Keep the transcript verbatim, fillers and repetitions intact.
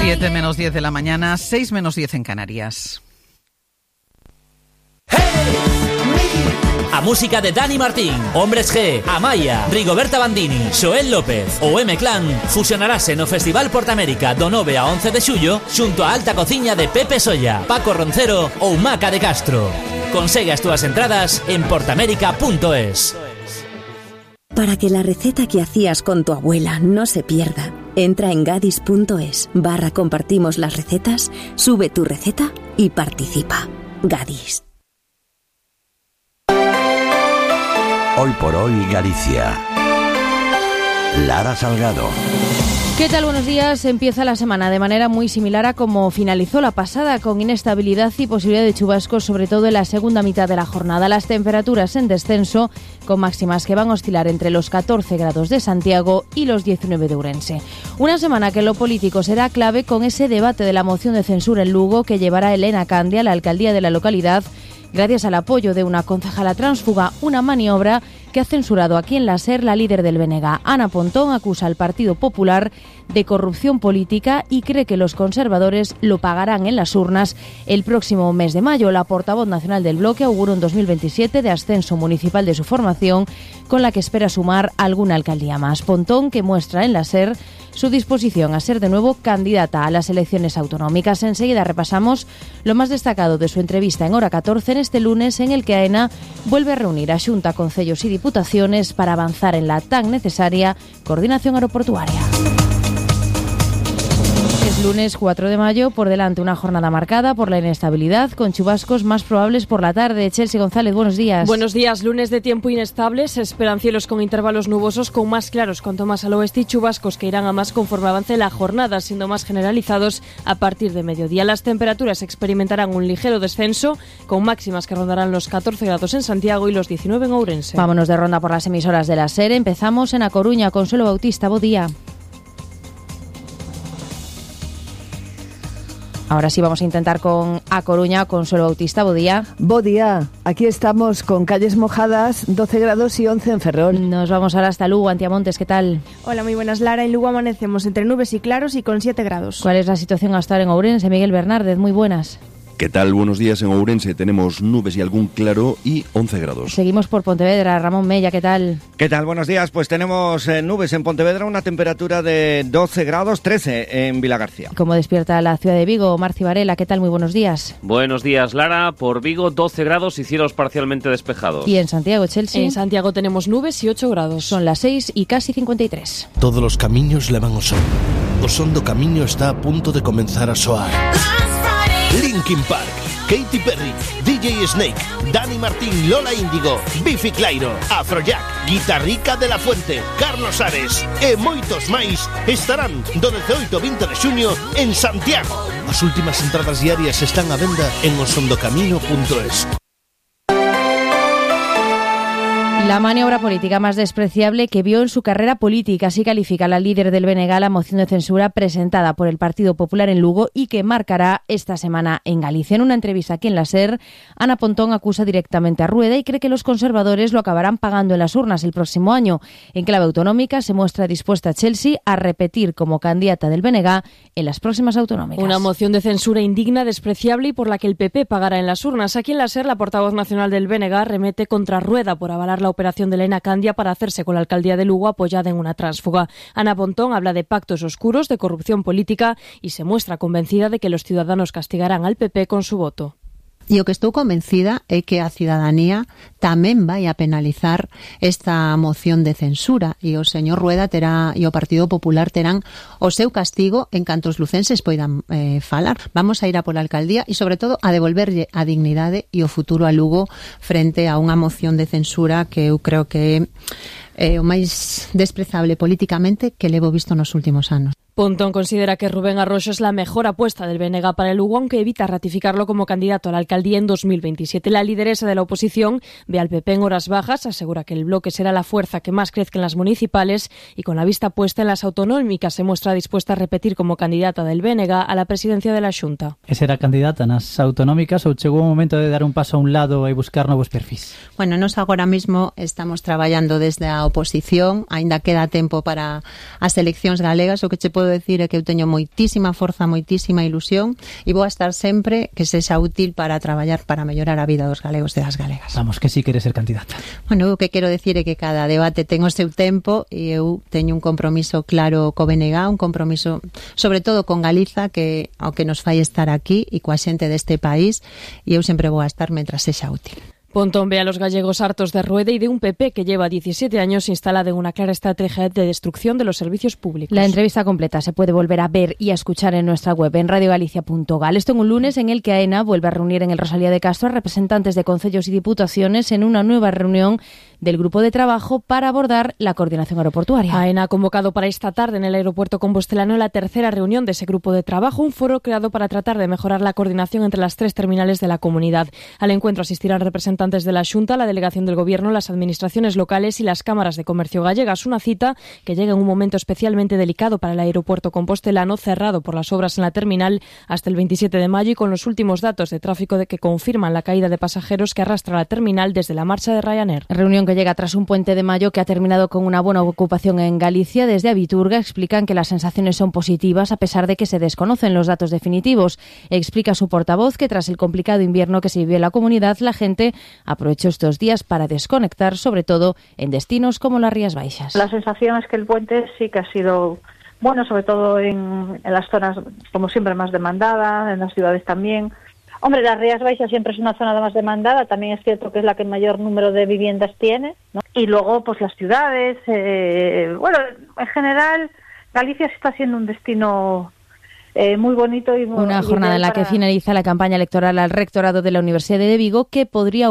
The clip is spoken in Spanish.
siete menos diez de la mañana, seis menos diez en Canarias. A música de Dani Martín, Hombres G, Amaya, Rigoberta Bandini, Xoel López ou M-Clan fusionarase no Festival Portamérica do nove a once de xullo xunto a alta cociña de Pepe Solla, Paco Roncero ou Maca de Castro. Consegue as túas entradas en portamérica punto es. Para que la receta que hacías con tu abuela no se pierda, entra en gadis punto es barra compartimos las recetas, sube tu receta y participa. Gadis. Hoy por hoy Galicia. Lara Salgado. ¿Qué tal? Buenos días. Empieza la semana de manera muy similar a como finalizó la pasada, con inestabilidad y posibilidad de chubascos, sobre todo en la segunda mitad de la jornada. Las temperaturas en descenso, con máximas que van a oscilar entre los catorce grados de Santiago y los diecinueve de Ourense. Una semana que en lo político será clave con ese debate de la moción de censura en Lugo que llevará Elena Candia a la alcaldía de la localidad, gracias al apoyo de una concejala tránsfuga, una maniobra que ha censurado aquí en la SER la líder del B N G. Ana Pontón acusa al Partido Popular de corrupción política y cree que los conservadores lo pagarán en las urnas el próximo mes de mayo. La portavoz nacional del bloque augura un dos mil veintisiete de ascenso municipal de su formación, con la que espera sumar alguna alcaldía más. Pontón, que muestra en la SER su disposición a ser de nuevo candidata a las elecciones autonómicas. Enseguida repasamos lo más destacado de su entrevista en Hora catorce en este lunes, en el que AENA vuelve a reunir a Xunta, concellos y diputaciones para avanzar en la tan necesaria coordinación aeroportuaria. Es lunes cuatro de mayo, por delante una jornada marcada por la inestabilidad, con chubascos más probables por la tarde. Chelsea González, buenos días. Buenos días. Lunes de tiempo inestable. Se esperan cielos con intervalos nubosos, con más claros cuanto más al oeste, y chubascos que irán a más conforme avance la jornada, siendo más generalizados a partir de mediodía. Las temperaturas experimentarán un ligero descenso, con máximas que rondarán los catorce grados en Santiago y los diecinueve en Ourense. Vámonos de ronda por las emisoras de la SER. Empezamos en A Coruña. Consuelo Bautista, bo día. Ahora sí vamos a intentar con A Coruña. Consuelo Bautista, bo día. Bo día. Aquí estamos con calles mojadas, doce grados y once en Ferrol. Nos vamos ahora hasta Lugo. Antiamontes, ¿qué tal? Hola, muy buenas, Lara. En Lugo amanecemos entre nubes y claros y con siete grados. ¿Cuál es la situación hasta ahora en Ourense? Miguel Bernárdez, muy buenas. ¿Qué tal? Buenos días. En Ourense tenemos nubes y algún claro y once grados. Seguimos por Pontevedra. Ramón Mella, ¿qué tal? ¿Qué tal? Buenos días. Pues tenemos eh, nubes en Pontevedra, una temperatura de doce grados, trece en Vilagarcía. ¿Cómo despierta la ciudad de Vigo? Marci Varela, ¿qué tal? Muy buenos días. Buenos días, Lara. Por Vigo, doce grados y cielos parcialmente despejados. ¿Y en Santiago, Chelsea? En Santiago tenemos nubes y ocho grados. Son las seis y casi cincuenta y tres. Todos los camiños levan ao son. O son do camiño está a punto de comenzar a soar. Linkin Park, Katy Perry, D J Snake, Dani Martín, Lola Índigo, Biffy Clyro, Afrojack, Guitarrica de la Fuente, Carlos Ares e moitos máis estarán do dezaoito ao vinte de xuño en Santiago. As últimas entradas diarias están á venda en osondocamino punto es. La maniobra política más despreciable que vio en su carrera política, así califica la líder del B N G la moción de censura presentada por el Partido Popular en Lugo y que marcará esta semana en Galicia. En una entrevista aquí en la SER, Ana Pontón acusa directamente a Rueda y cree que los conservadores lo acabarán pagando en las urnas el próximo año. En clave autonómica se muestra dispuesta Chelsea a repetir como candidata del B N G en las próximas autonómicas. Una moción de censura indigna, despreciable y por la que el P P pagará en las urnas. Aquí en la SER, la portavoz nacional del B N G remete contra Rueda por avalar la operación de Elena Candia para hacerse con la alcaldía de Lugo apoyada en una tránsfuga. Ana Pontón habla de pactos oscuros, de corrupción política y se muestra convencida de que los ciudadanos castigarán al P P con su voto. E o que estou convencida é que a cidadanía tamén vai a penalizar esta moción de censura e o señor Rueda terá e o Partido Popular terán o seu castigo en canto os lucenses poidan eh, falar. Vamos a ir a pola alcaldía e sobre todo a devolverlle a dignidade e o futuro a Lugo frente a unha moción de censura que eu creo que é o máis desprezable políticamente que levo visto nos últimos anos. Pontón considera que Rubén Arroxo es la mejor apuesta del B N G para el Lugo, aunque evita ratificarlo como candidato a la alcaldía en dos mil veintisiete. La lideresa de la oposición ve al P P en horas bajas, asegura que el bloque será la fuerza que más crezca en las municipales y con la vista puesta en las autonómicas se muestra dispuesta a repetir como candidata del B N G a la presidencia de la Xunta. E será candidata nas autonómicas ou chegou o momento de dar un paso a un lado e buscar novos perfis? Bueno, nos agora mismo estamos traballando desde a oposición, aínda queda tempo para as eleccións galegas. O que che podo decir é que eu teño moitísima forza, moitísima ilusión e vou a estar sempre que sexa útil para traballar para mellorar a vida dos galegos e das galegas. Vamos, que si queres ser candidata. Bueno, o que quero decir é que cada debate ten o seu tempo e eu teño un compromiso claro co B N G, un compromiso sobre todo con Galiza, que ao que nos fai estar aquí e coa xente deste país, e eu sempre vou a estar mentras sexa útil. Pontón ve a los gallegos hartos de Rueda y de un P P que lleva diecisiete años instalado en una clara estrategia de destrucción de los servicios públicos. La entrevista completa se puede volver a ver y a escuchar en nuestra web en radio galicia punto gal. Esto en un lunes en el que AENA vuelve a reunir en el Rosalía de Castro a representantes de concellos y diputaciones en una nueva reunión del grupo de trabajo para abordar la coordinación aeroportuaria. AENA ha convocado para esta tarde en el aeropuerto compostelano la tercera reunión de ese grupo de trabajo, un foro creado para tratar de mejorar la coordinación entre las tres terminales de la comunidad. Al encuentro asistirán representantes de la Xunta, la delegación del Gobierno, las administraciones locales y las cámaras de comercio gallegas. Una cita que llega en un momento especialmente delicado para el aeropuerto compostelano, cerrado por las obras en la terminal hasta el veintisiete de mayo y con los últimos datos de tráfico de que confirman la caída de pasajeros que arrastra la terminal desde la marcha de Ryanair. Reunión que llega tras un puente de mayo que ha terminado con una buena ocupación en Galicia. Desde Abiturga explican que las sensaciones son positivas a pesar de que se desconocen los datos definitivos. Explica su portavoz que tras el complicado invierno que se vivió en la comunidad, la gente aprovechó estos días para desconectar, sobre todo en destinos como las Rías Baixas. La sensación es que el puente sí que ha sido bueno, sobre todo en, en las zonas, como siempre, más demandadas, en las ciudades también. Hombre, las Rías Baixas siempre es una zona más demandada, también es cierto que es la que mayor número de viviendas tiene, ¿no? Y luego, pues las ciudades, eh, bueno, en general, Galicia está siendo un destino eh, muy bonito y muy... Una jornada en la para... que finaliza la campaña electoral al rectorado de la Universidad de Vigo, que podría